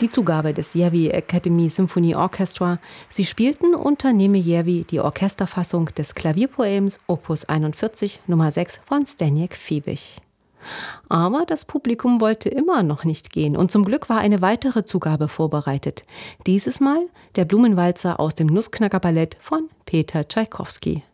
Die Zugabe des Järvi Academy Symphony Orchestra. Sie spielten unter Niemi-Järvi die Orchesterfassung des Klavierpoems Opus 41 Nummer 6 von Zdeněk Fiebig. Aber das Publikum wollte immer noch nicht gehen und zum Glück war eine weitere Zugabe vorbereitet. Dieses Mal der Blumenwalzer aus dem Nussknacker-Ballett von Peter Tschaikowski.